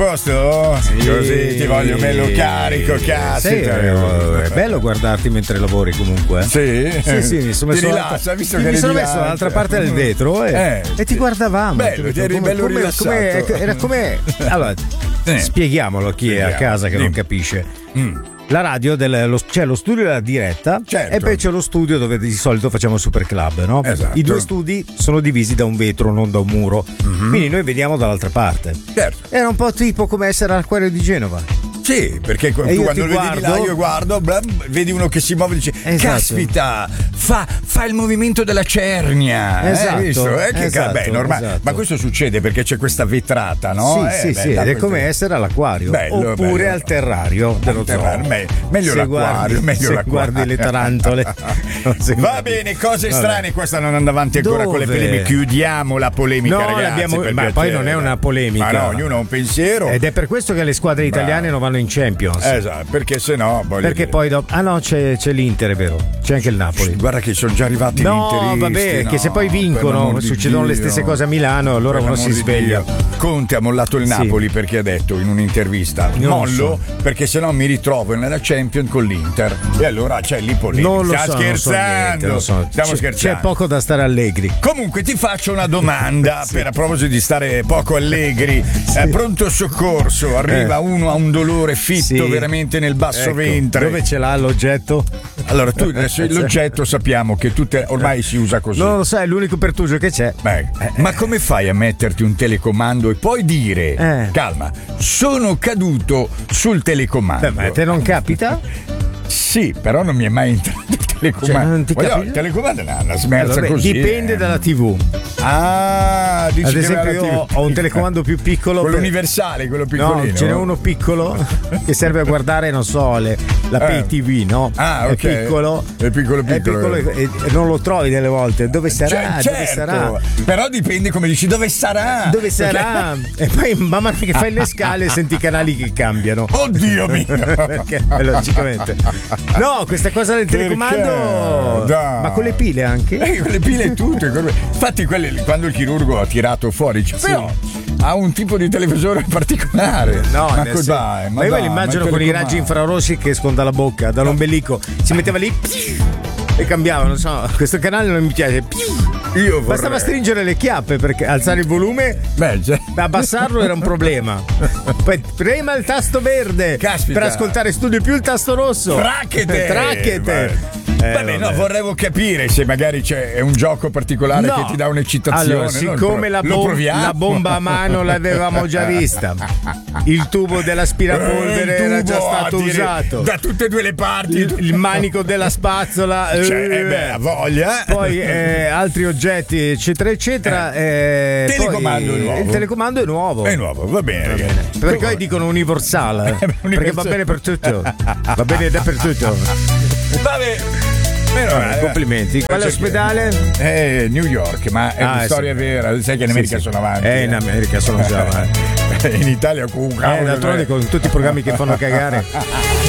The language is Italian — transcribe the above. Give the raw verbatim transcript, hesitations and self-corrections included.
Posto? Sì. Così ti voglio bello carico, cazzo. Sì, è bello guardarti mentre lavori comunque. Sì? Sì, sì, mi sono messo, ti rilassa, visto che mi sono rilascia. messo dall'altra parte del vetro e, Eh, e ti guardavamo. bello, ti eri come, bello come, rilassato. come, era come. Allora, Eh. spieghiamolo a chi è a Spieghiamo. casa che non Dimmi. capisce. Mm. La radio del, lo, c'è lo studio della diretta, Certo. e poi c'è lo studio dove di solito facciamo Super Club, no? Esatto. I due studi sono divisi da un vetro, non da un muro. Mm-hmm. Quindi noi vediamo dall'altra parte. Certo. Era un po' tipo come essere all'acquario di Genova. Sì, perché tu E io quando ti lo vedi guardo- là, io guardo, bla, vedi uno che si muove e dice: Esatto. caspita, fa, fa il movimento della cernia. Esatto, eh, visto? Eh, che esatto, beh, è normale. esatto. Ma questo succede perché c'è questa vetrata, no? Sì, Eh, sì, beh, sì, da ed è quel come tempo. essere all'acquario. Bello, oppure bello. al terrario dello Terrario, zoo. me- meglio Se l'acquario, guardi- meglio se l'acquario. guardi le tarantole. Non si Va guardi. bene, cose Vabbè. strane. Questa non anda avanti ancora con le Dove? polemiche. Chiudiamo la polemica, No, ragazzi. l'abbiamo- per ma poi piacere. non è una polemica. Ma no, ognuno ha un pensiero. Ed è per questo che le squadre italiane non vanno in Champions. Esatto, perché se no. voglio Perché dire. poi dopo. Ah no, c'è, c'è l'Inter, è vero. C'è anche il Napoli. Guarda che sono già arrivati No, gli interisti. vabbè, no, che se poi per vincono l'amor di succedono le Dio. stesse cose a Milano, allora Per uno l'amor si di sveglia. Dio. Conte ha mollato il Sì. Napoli perché ha detto in un'intervista: Non lo mollo perché se no mi ritrovo nella Champions con l'Inter. E allora c'è lì polemica. Non lo Stiamo so, non so scherzando. niente, lo so. Stiamo C'è- scherzando. C'è poco da stare allegri. Comunque ti faccio una domanda per a proposito di stare poco allegri. Eh, pronto soccorso, arriva Eh. uno a un dolore fitto Sì. veramente nel basso Ecco, ventre. dove ce l'ha l'oggetto? Allora tu adesso l'oggetto sappiamo che tutte, ormai si usa così. Non lo so, è l'unico pertugio che c'è. Beh, ma come fai a metterti un telecomando e poi dire Eh. calma, sono caduto sul telecomando? Beh, ma a te non capita? Sì, però non mi è mai entrato il telecomando. Cioè, non ti Voglio- capita? il telecomando è una smerza Vabbè, così. dipende eh. dalla tivù. Ah, dici Ad che esempio, era la io tivù. ho un telecomando più piccolo. Quello per- universale, quello piccolino. No, ce n'è uno piccolo che serve a guardare, non so, le- la Eh. Pay T V, no? Ah, ok. È piccolo. È piccolo, È piccolo. piccolo e, e non lo trovi delle volte. Dove sarà? Cioè, Dove certo, sarà? però dipende come dici dove sarà. Dove sarà? E poi man mano che fai le scale senti i canali che cambiano. Oddio mio. Perché? Eh, logicamente. No, questa cosa del Perché? telecomando. Dai. Ma con le pile anche? Eh, con le pile e tutto. Infatti, quelle, quando il chirurgo ha tirato fuori, dice, però ha un tipo di televisore particolare. No, ma nel co- sen- dai, ma io dai, me lo immagino ma con i telecomando. raggi infrarossi che escono dalla bocca, dall'ombelico. Si metteva lì e cambiava, non so, questo canale non mi piace. Io vorrei. Bastava stringere le chiappe perché alzare il volume, Beh, già- abbassarlo era un problema. Poi prema il tasto verde. Caspita. Per ascoltare studio più il tasto rosso. Tracchete! Tracchete! Eh, vabbè, no, vorrevo capire se magari c'è un gioco particolare No. che ti dà un'eccitazione. Allora, no? siccome la, Lo bom- proviamo. la bomba a mano l'avevamo già vista, il tubo dell'aspirapolvere Eh, il era già tubo, stato a dire, usato, da tutte e due le parti. il, il manico della spazzola, Cioè, eh, eh beh, ha voglia. eh. poi eh, altri oggetti, eccetera, eccetera. eh, Telecomando poi è nuovo. Il telecomando è nuovo. È nuovo, va bene, Va ragazzi. bene. Perché poi dicono universale, Eh, perché va universale. bene per tutto, va bene dappertutto. Vabbè. Meno male, Complimenti. Quale Perché- ospedale? Eh, New York, ma è Ah, una sì. storia vera. Sai che in America Sì, sì. sono avanti. Eh, in America sono già avanti. In Italia comunque. Eh, d'altronde con tutti i programmi che fanno cagare.